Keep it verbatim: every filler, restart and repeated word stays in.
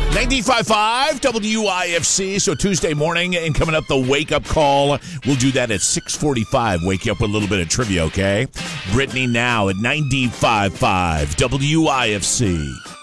ninety-five point five W I F C. So Tuesday morning and coming up, the wake-up call. We'll do that at six forty-five. Wake you up with a little bit of trivia, okay? Brittany now at ninety-five point five W I F C.